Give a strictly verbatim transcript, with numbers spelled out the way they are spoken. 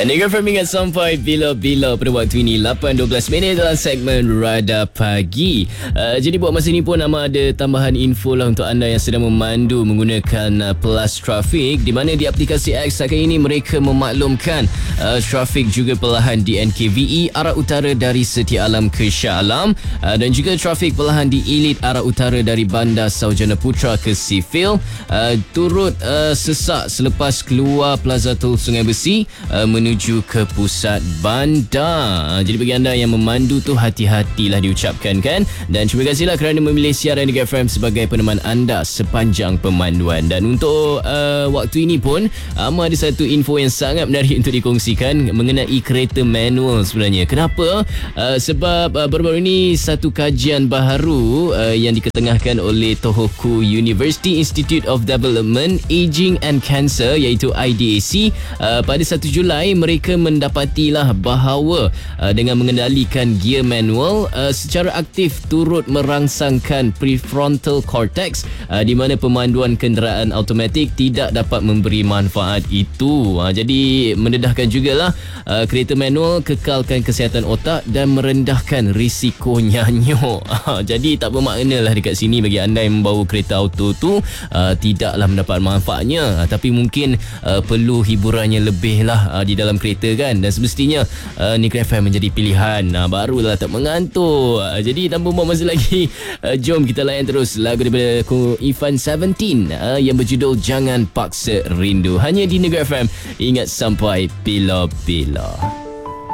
Negara Firm ingat sampai bila-bila pada waktu ini lapan dua belas minit dalam segmen Radar Pagi. uh, Jadi buat masa ini pun Amar ada tambahan info lah untuk anda yang sedang memandu menggunakan uh, Plus Traffic, di mana di aplikasi X kali ini mereka memaklumkan uh, trafik juga perlahan di N K V E arah utara dari Setia Alam ke Shah Alam, uh, dan juga trafik perlahan di Elite arah utara dari Bandar Sarjana Putra ke Seafield, uh, turut uh, sesak selepas keluar Plaza Tol Sungai Besi uh, menuju ke pusat bandar. Jadi bagi anda yang memandu tu, hati-hatilah diucapkan kan. Dan terima kasihlah kerana memilih siaran Negara F M sebagai peneman anda sepanjang pemanduan. Dan untuk uh, waktu ini pun Amar ada satu info yang sangat menarik untuk dikongsikan mengenai kereta manual sebenarnya. Kenapa? Uh, sebab uh, baru-baru ini satu kajian baharu uh, yang diketengahkan oleh Tohoku University Institute of Development Aging and Cancer, iaitu I D A C, uh, pada satu Julai mereka mendapatilah bahawa uh, dengan mengendalikan gear manual uh, secara aktif turut merangsangkan prefrontal cortex, uh, di mana pemanduan kenderaan automatik tidak dapat memberi manfaat itu. Uh, jadi mendedahkan jugalah uh, kereta manual kekalkan kesihatan otak dan merendahkan risiko nyanyuk. Uh, jadi tak bermakna lah dekat sini bagi anda yang membawa kereta auto tu uh, tidaklah mendapat manfaatnya, uh, tapi mungkin uh, perlu hiburannya lebih lah uh, di dalam kereta kan. Dan semestinya uh, Negara F M menjadi pilihan, uh, barulah tak mengantuk. uh, Jadi tanpa buang masa lagi, uh, jom kita layan terus lagu daripada Ivan Seventeen uh, yang berjudul Jangan Paksa Rindu, hanya di Negara F M. Ingat sampai bila-bila.